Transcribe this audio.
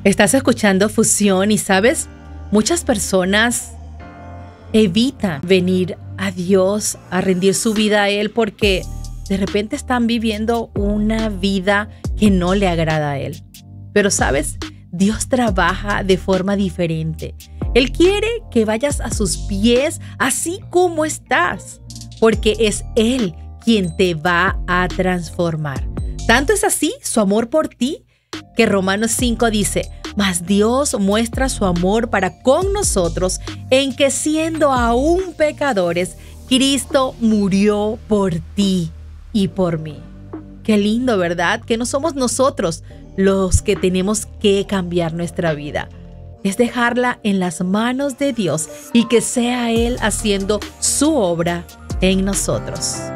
Estás escuchando Fusión y sabes, muchas personas evitan venir a Dios, a rendir su vida a Él porque de repente están viviendo una vida que no le agrada a Él. Pero sabes, Dios trabaja de forma diferente. Él quiere que vayas a sus pies así como estás, porque es Él quien te va a transformar. Tanto es así su amor por ti que Romanos 5 dice: mas Dios muestra su amor para con nosotros en que siendo aún pecadores, Cristo murió por ti y por mí. Qué lindo, ¿verdad? Que no somos nosotros los que tenemos que cambiar nuestra vida. Es dejarla en las manos de Dios y que sea Él haciendo su obra en nosotros.